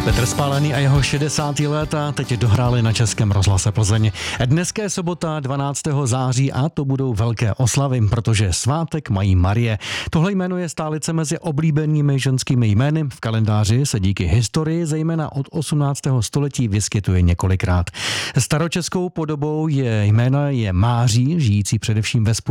Petr Spálený a jeho 60. léta teď dohráli na Českém rozhlase Plzeň. Dneska je sobota 12. září a to budou velké oslavy, protože svátek mají Marie. Tohle jméno je stálice mezi oblíbenými ženskými jmény. V kalendáři se díky historii zejména od 18. století vyskytuje několikrát. Staročeskou podobou je Máří, žijící především ve